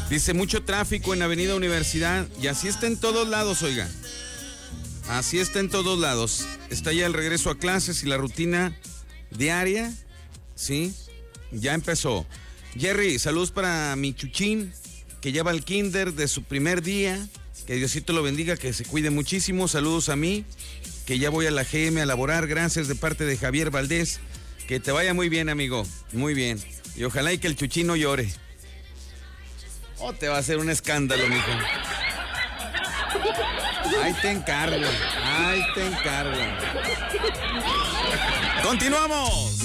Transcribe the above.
Dice, mucho tráfico en Avenida Universidad. Y así está en todos lados, oiga. Así está en todos lados. Está ya el regreso a clases y la rutina diaria. Sí, ya empezó. Jerry, saludos para mi chuchín, que lleva al kinder de su primer día. Que Diosito lo bendiga, que se cuide muchísimo. Saludos a mí, que ya voy a la GM a laborar. Gracias de parte de Javier Valdés. Que te vaya muy bien, amigo. Muy bien. Y ojalá y que el chuchín no llore. Oh, te va a hacer un escándalo, mijo. Ahí te encargo. Ahí te encargo. ¡Continuamos!